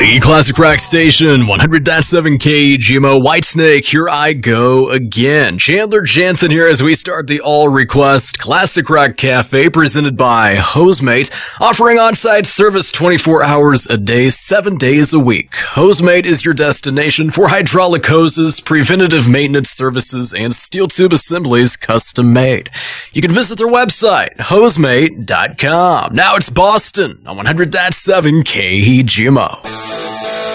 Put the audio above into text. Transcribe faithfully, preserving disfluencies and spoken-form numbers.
The Classic Rock Station, one hundred point seven K G M O, Whitesnake, here I go again. Chandler Jansen here as we start the all-request Classic Rock Cafe presented by Hosemate, offering on-site service twenty-four hours a day, seven days a week. Hosemate is your destination for hydraulic hoses, preventative maintenance services, and steel tube assemblies custom made. You can visit their website, hosemate dot com. Now it's Boston on one hundred point seven K G M O.